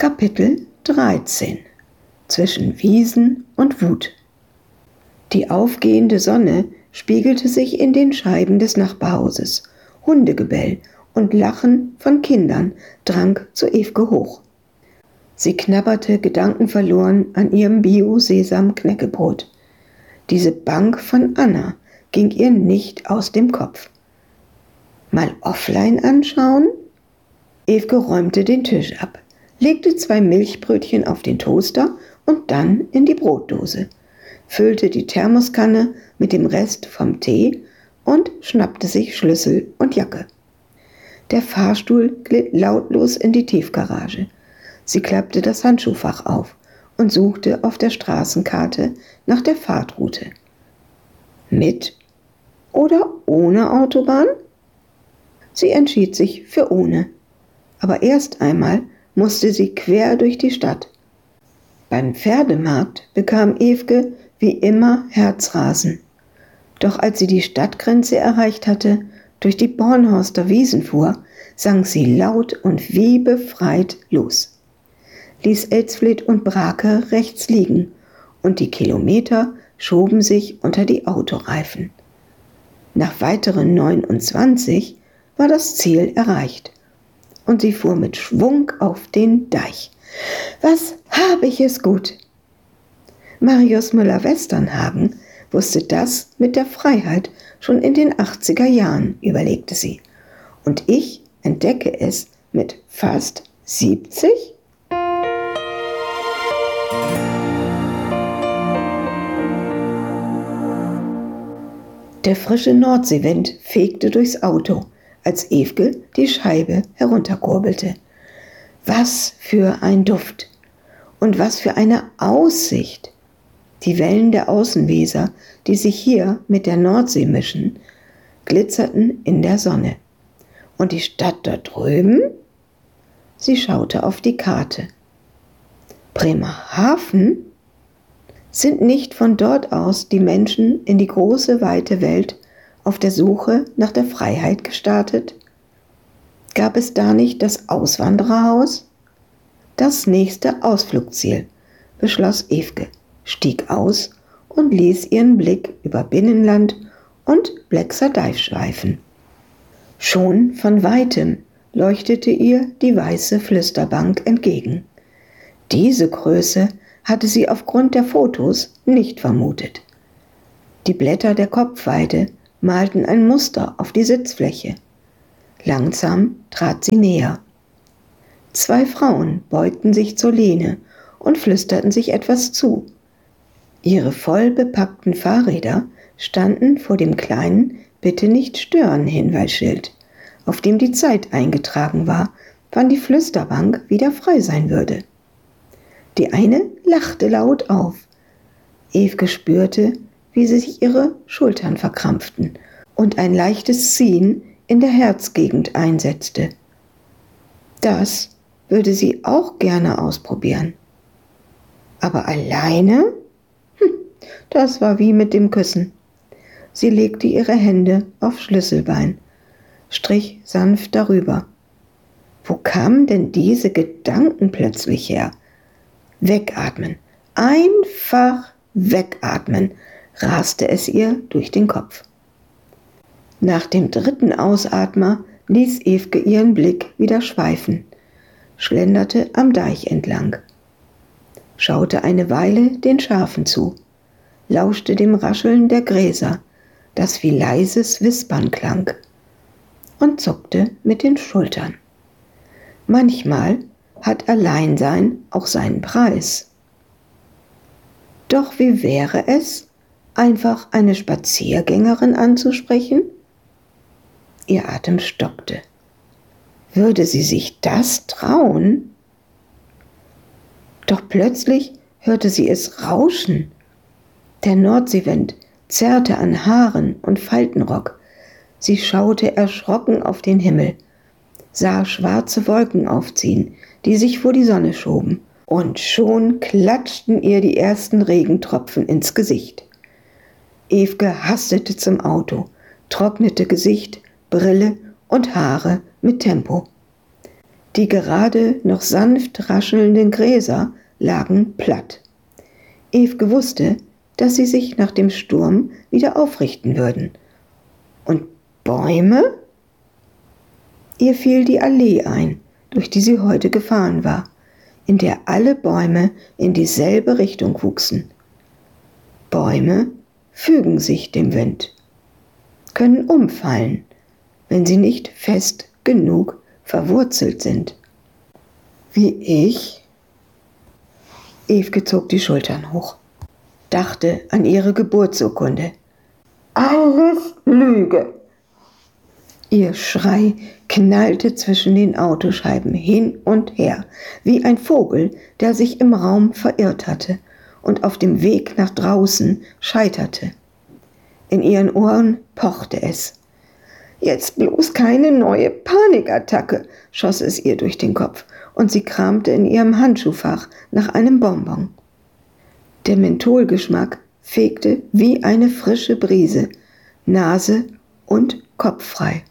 Kapitel 13 Zwischen Wiesen und Wut. Die aufgehende Sonne spiegelte sich in den Scheiben des Nachbarhauses. Hundegebell und Lachen von Kindern drang zu Evke hoch. Sie knabberte gedankenverloren an ihrem Bio-Sesam-Knäckebrot. Diese Bank von Anna ging ihr nicht aus dem Kopf. Mal offline anschauen? Evke räumte den Tisch ab, legte 2 Milchbrötchen auf den Toaster und dann in die Brotdose, füllte die Thermoskanne mit dem Rest vom Tee und schnappte sich Schlüssel und Jacke. Der Fahrstuhl glitt lautlos in die Tiefgarage. Sie klappte das Handschuhfach auf und suchte auf der Straßenkarte nach der Fahrtroute. Mit oder ohne Autobahn? Sie entschied sich für ohne. Aber erst einmal musste sie quer durch die Stadt. Beim Pferdemarkt bekam Evke wie immer Herzrasen. Doch als sie die Stadtgrenze erreicht hatte, durch die Bornhorster Wiesen fuhr, sang sie laut und wie befreit los, ließ Elsfleth und Brake rechts liegen und die Kilometer schoben sich unter die Autoreifen. Nach weiteren 29 war das Ziel erreicht und sie fuhr mit Schwung auf den Deich. Was habe ich es gut! Marius Müller-Westernhagen wusste das mit der Freiheit schon in den 80er Jahren, überlegte sie. Und ich entdecke es mit fast 70? Der frische Nordseewind fegte durchs Auto, als Evke die Scheibe herunterkurbelte. Was für ein Duft und was für eine Aussicht! Die Wellen der Außenweser, die sich hier mit der Nordsee mischen, glitzerten in der Sonne. Und die Stadt dort drüben? Sie schaute auf die Karte. Bremerhaven? Sind nicht von dort aus die Menschen in die große, weite Welt auf der Suche nach der Freiheit gestartet? Gab es da nicht das Auswandererhaus? Das nächste Ausflugsziel, beschloss Evke, stieg aus und ließ ihren Blick über Binnenland und Blexer Deich schweifen. Schon von weitem leuchtete ihr die weiße Flüsterbank entgegen. Diese Größe hatte sie aufgrund der Fotos nicht vermutet. Die Blätter der Kopfweide malten ein Muster auf die Sitzfläche. Langsam trat sie näher. 2 Frauen beugten sich zur Lehne und flüsterten sich etwas zu. Ihre voll bepackten Fahrräder standen vor dem kleinen Bitte nicht stören Hinweisschild, auf dem die Zeit eingetragen war, wann die Flüsterbank wieder frei sein würde. Die eine lachte laut auf. Evke spürte, wie sich ihre Schultern verkrampften und ein leichtes Ziehen in der Herzgegend einsetzte. Das würde sie auch gerne ausprobieren. Aber alleine? Das war wie mit dem Küssen. Sie legte ihre Hände auf Schlüsselbein, strich sanft darüber. Wo kamen denn diese Gedanken plötzlich her? Wegatmen, einfach wegatmen, raste es ihr durch den Kopf. Nach dem 3. Ausatmer ließ Evke ihren Blick wieder schweifen, schlenderte am Deich entlang, schaute eine Weile den Schafen zu, lauschte dem Rascheln der Gräser, das wie leises Wispern klang, und zuckte mit den Schultern. Manchmal hat Alleinsein auch seinen Preis. Doch wie wäre es, einfach eine Spaziergängerin anzusprechen? Ihr Atem stockte. Würde sie sich das trauen? Doch plötzlich hörte sie es rauschen. Der Nordseewind zerrte an Haaren und Faltenrock. Sie schaute erschrocken auf den Himmel, sah schwarze Wolken aufziehen, die sich vor die Sonne schoben, und schon klatschten ihr die ersten Regentropfen ins Gesicht. Evke hastete zum Auto, trocknete Gesicht, Brille und Haare mit Tempo. Die gerade noch sanft raschelnden Gräser lagen platt. Evke wusste, dass sie sich nach dem Sturm wieder aufrichten würden. Und Bäume? Ihr fiel die Allee ein, durch die sie heute gefahren war, in der alle Bäume in dieselbe Richtung wuchsen. Bäume fügen sich dem Wind, können umfallen, wenn sie nicht fest genug verwurzelt sind. Wie ich? Evke zog die Schultern hoch, dachte an ihre Geburtsurkunde. Alles Lüge! Ihr Schrei knallte zwischen den Autoscheiben hin und her, wie ein Vogel, der sich im Raum verirrt hatte und auf dem Weg nach draußen scheiterte. In ihren Ohren pochte es. Jetzt bloß keine neue Panikattacke, schoss es ihr durch den Kopf, und sie kramte in ihrem Handschuhfach nach einem Bonbon. Der Mentholgeschmack fegte wie eine frische Brise, Nase und Kopf frei.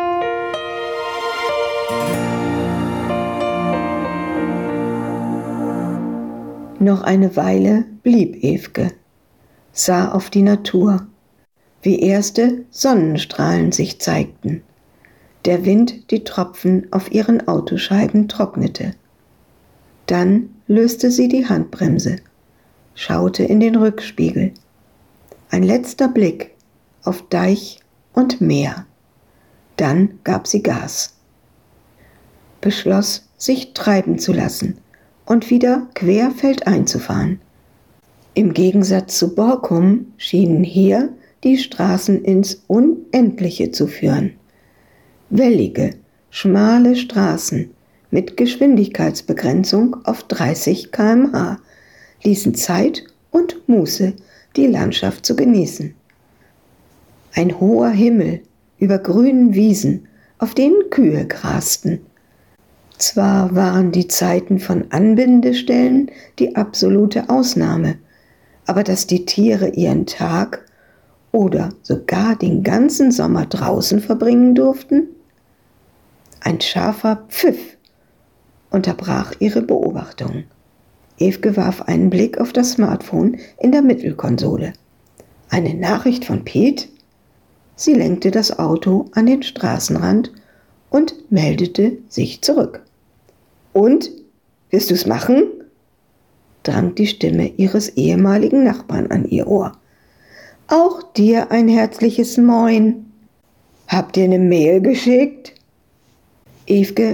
Noch eine Weile blieb Evke, sah auf die Natur, wie erste Sonnenstrahlen sich zeigten, der Wind die Tropfen auf ihren Autoscheiben trocknete. Dann löste sie die Handbremse, schaute in den Rückspiegel. Ein letzter Blick auf Deich und Meer. Dann gab sie Gas. Beschloss, sich treiben zu lassen und wieder querfeldein zu fahren. Im Gegensatz zu Borkum schienen hier die Straßen ins Unendliche zu führen. Wellige, schmale Straßen mit Geschwindigkeitsbegrenzung auf 30 km/h ließen Zeit und Muße, die Landschaft zu genießen. Ein hoher Himmel über grünen Wiesen, auf denen Kühe grasten. Zwar waren die Zeiten von Anbindestellen die absolute Ausnahme, aber dass die Tiere ihren Tag oder sogar den ganzen Sommer draußen verbringen durften? Ein scharfer Pfiff unterbrach ihre Beobachtung. Evke warf einen Blick auf das Smartphone in der Mittelkonsole. Eine Nachricht von Piet? Sie lenkte das Auto an den Straßenrand und meldete sich zurück. Und? Wirst du's machen? Drang die Stimme ihres ehemaligen Nachbarn an ihr Ohr. Auch dir ein herzliches Moin. Habt ihr eine Mail geschickt? Evke